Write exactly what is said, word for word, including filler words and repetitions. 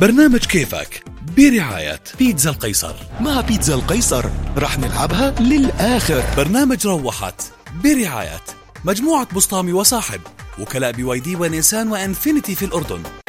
برنامج كيفك برعاية بيتزا القيصر. مع بيتزا القيصر رح نلعبها للآخر. برنامج روحت برعاية مجموعة بسطامي وصاحب، وكلاء بي واي دي ونيسان وانفينيتي في الأردن.